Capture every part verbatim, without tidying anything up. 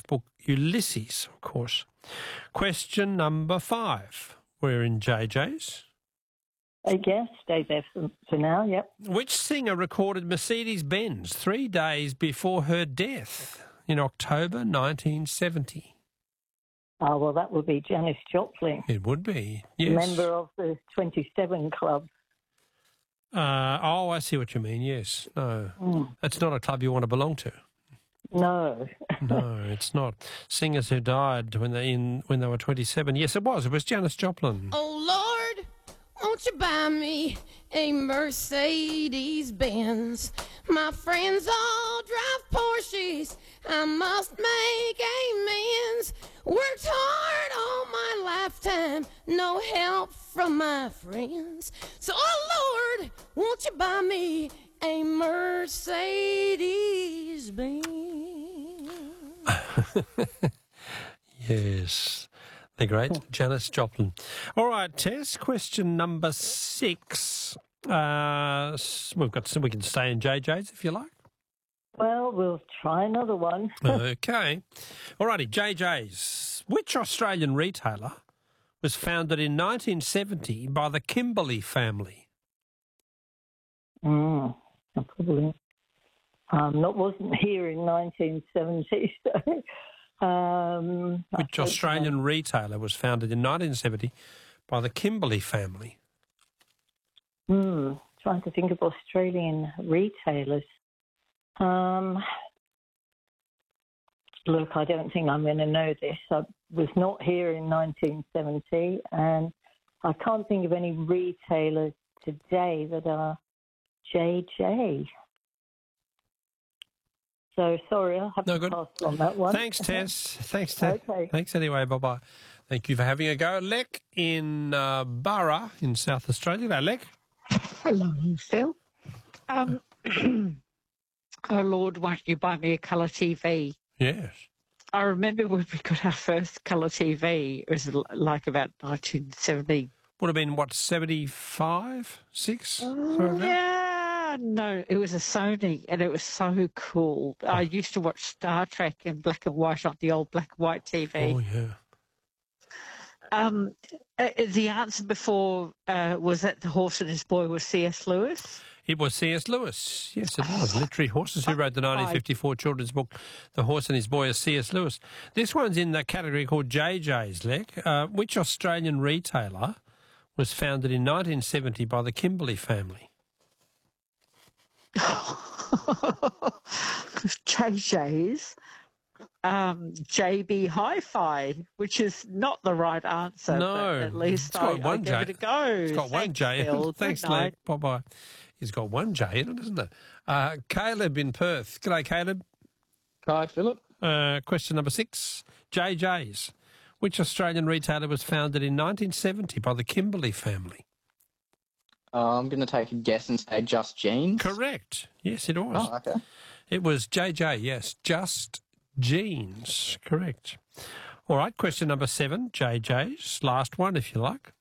book Ulysses, of course. Question number five. We're in J J's. I guess stay there for, for now, yep. Which singer recorded Mercedes-Benz three days before her death in October nineteen seventy? Oh, well, that would be Janis Joplin. It would be, yes. Member of the twenty-seven Club. Uh, oh, I see what you mean, yes. No, Mm. that's not a club you want to belong to. No. No, it's not. Singers who died when they in when they were twenty-seven. Yes, it was. It was Janis Joplin. Oh, Lord, won't you buy me a Mercedes-Benz? My friends all drive Porsches. I must make amends. Worked hard all my lifetime, no help from my friends. So, oh, Lord, won't you buy me a Mercedes-Benz? Yes, the great Janis Joplin. All right, Tess, question number six. Uh, s- we've got we can stay in J J's if you like. Well, we'll try another one. Okay. All righty, J J's. Which Australian retailer was founded in nineteen seventy by the Kimberley family? Mm, I probably um, not wasn't here in nineteen seventy. So, um, I Which don't Australian know. retailer was founded in nineteen seventy by the Kimberley family? Hmm, trying to think of Australian retailers. Um, look, I don't think I'm going to know this. I was not here in nineteen seventy, and I can't think of any retailers today that are J J. So sorry, I'll have No to good. pass on that one. Thanks, Tess. Thanks, Tess. Okay. Thanks anyway. Bye-bye. Thank you for having a go. Lek in uh, Burra in South Australia. Hello, Lek. Hello, Phil. Um, oh, Lord, won't you buy me a colour T V? Yes. I remember when we got our first colour T V. It was l- like about nineteen seventy. Would have been, what, seventy-five, six? Something like that? Yeah, no, it was a Sony, and it was so cool. I used to watch Star Trek in black and white on the old black and white T V. Oh, yeah. Um, uh, the answer before uh, was that The Horse and His Boy was C S Lewis. It was C S Lewis. Yes, it was. Literary Horses, who wrote the nineteen fifty-four children's book, The Horse and His Boy, is C S Lewis. This one's in the category called J J's, Lek. Uh, which Australian retailer was founded in nineteen seventy by the Kimberley family? J J's. Um, J B Hi-Fi, which is not the right answer. No. But at least It's got I, one I J. gave it a go. It's got one Thanks, J. Phil. Thanks, Good night. Lek. Bye-bye. He's got one J in it, isn't it? Uh, Caleb in Perth. G'day, Caleb. Hi, Philip. Uh, question number six. J J's. Which Australian retailer was founded in nineteen seventy by the Kimberley family? Uh, I'm going to take a guess and say Just Jeans. Correct. Yes, it was. Oh, okay. It was J J, yes. Just Jeans. Correct. All right, question number seven. J J's. Last one, if you like.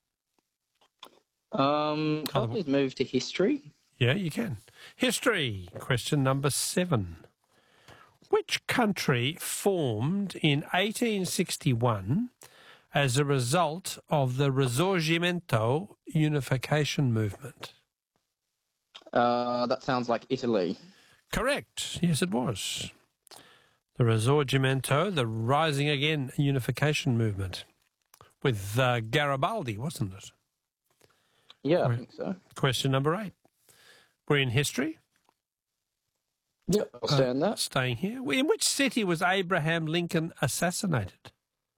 Um, can I Other- please move to history? Yeah, you can. History. Question number seven. Which country formed in eighteen sixty-one as a result of the Risorgimento unification movement? Uh, that sounds like Italy. Correct. Yes, it was. The Risorgimento, the Rising Again unification movement with uh, Garibaldi, wasn't it? Yeah, I Right. think so. Question number eight. We're in history. Yep, I'll stand that. Staying here. In which city was Abraham Lincoln assassinated?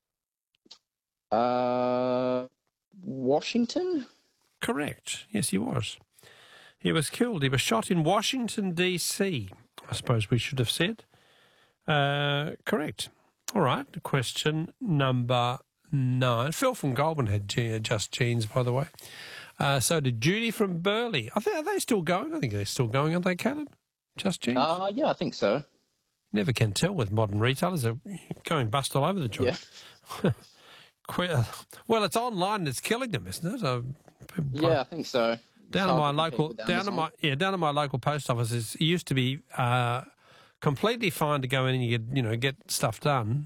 Uh, Washington? Correct. Yes, he was. He was killed. He was shot in Washington, D C, I suppose we should have said. Uh, correct. All right. Question number nine. Phil from Goulburn had G- Just Jeans, by the way. Uh, so did Judy from Burleigh. I think, are they still going? I think they're still going, aren't they, Caleb? Just Jeans? Uh, yeah, I think so. Never can tell with modern retailers. They're going bust all over the joint. Yeah. Que- Well, it's online that's killing them, isn't it? Uh, people buy- Yeah, I think so. down It's at my hard to local, compete with down at Amazon. my yeah, down at my local post office. Is, it used to be uh, completely fine to go in and you could, you know, get stuff done.